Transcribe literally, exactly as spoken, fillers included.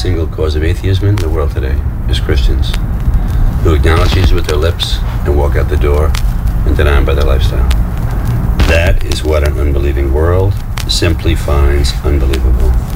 single cause of atheism in the world today is Christians who acknowledge Jesus with their lips and walk out the door and deny him by their lifestyle. That is what an unbelieving world simply finds unbelievable.